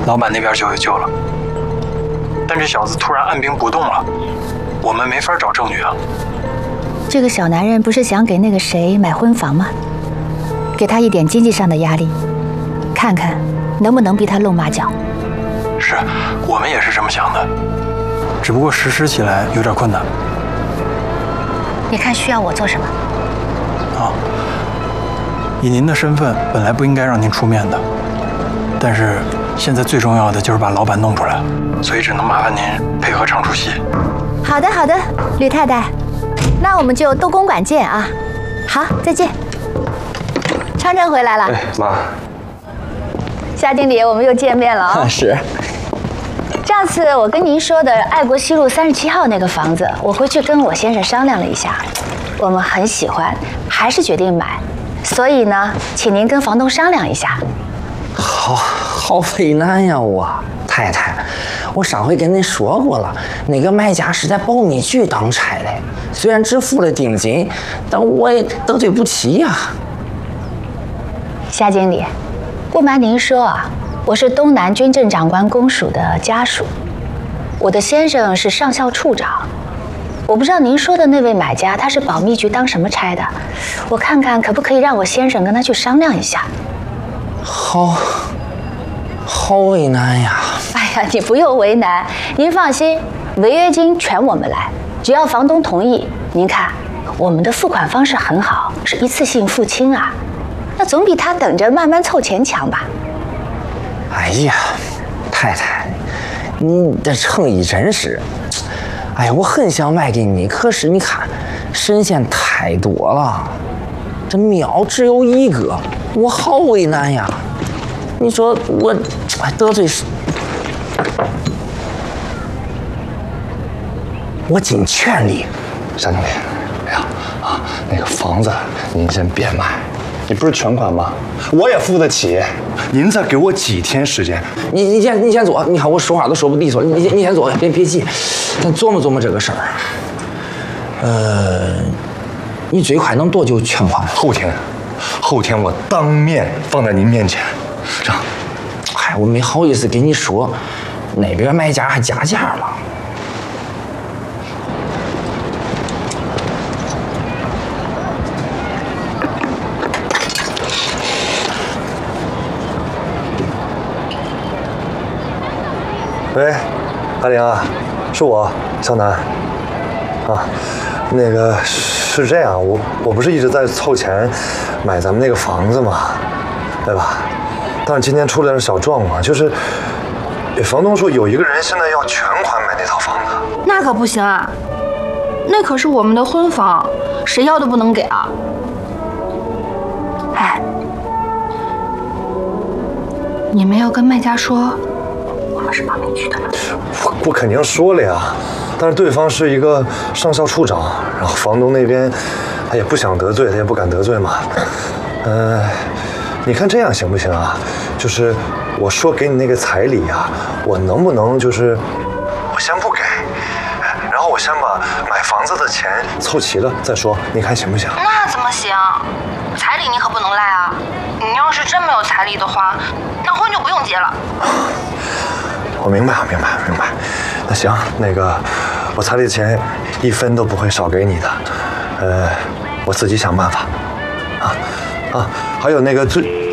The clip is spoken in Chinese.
老板那边就有救了。但这小子突然按兵不动了，我们没法找证据啊。 这个小男人不是想给那个谁买婚房吗？给他一点经济上的压力，看看能不能逼他露马脚。 是，我们也是这么想的，只不过实施起来有点困难。 你看需要我做什么？ 啊，以您的身份，本来不应该让您出面的，但是现在最重要的就是把老板弄出来，所以只能麻烦您配合唱出戏。 好的，好的，吕太太，那我们就东公馆见啊！好，再见。昌昌回来了。 哎，妈。 夏经理，我们又见面了啊！ 是。 上次我跟您说的爱国西路37号那个房子，我回去跟我先生商量了一下，我们很喜欢，还是决定买。所以呢，请您跟房东商量一下。 好为难呀，我太太，我上回跟您说过了，那个卖家是在保密局当差的，虽然只付了定金，但我也得罪不起呀。 夏经理，不瞒您说啊，我是东南军政长官公署的家属，我的先生是上校处长。我不知道您说的那位买家他是保密局当什么差的，我看看可不可以让我先生跟他去商量一下。好为难呀！哎呀，你不用为难，您放心，违约金全我们来，只要房东同意。您看，我们的付款方式很好，是一次性付清啊，那总比他等着慢慢凑钱强吧？ 哎呀，太太，你的诚意真是，哎呀，我很想卖给你，可是你看，神仙太多了，这庙只有一个，我好为难呀。你说我得罪我尽全力。 夏经理，哎呀啊，那个房子您先别卖，你不是全款吗？我也付得起，您再给我几天时间。 你先坐，你看我说话都说不利索，你先坐，别急，咱琢磨琢磨这个事儿。你最快能多久全款？ 后天我当面放在您面前。这样， 嗨，我没好意思跟你说，那边卖家还加价了。 喂，阿玲啊，是我小南。啊，那个是这样，我不是一直在凑钱买咱们那个房子嘛，对吧？但是今天出了点小状况，就是房东说有一个人现在要全款买那套房子。 那可不行啊，那可是我们的婚房，谁要都不能给啊。哎，你们要跟卖家说，我们是保密局的吗？ 我肯定说了呀，但是对方是一个上校处长，然后房东那边他也不想得罪，他也不敢得罪嘛。你看这样行不行啊？就是我说给你那个彩礼啊，我能不能就是我先不给，然后我先把买房子的钱凑齐了再说，你看行不行？ 那怎么行？彩礼你可不能赖啊！你要是真没有彩礼的话，那婚就不用结了。 我明白。那行，那个我彩礼的钱1分都不会少给你的，我自己想办法。还有那个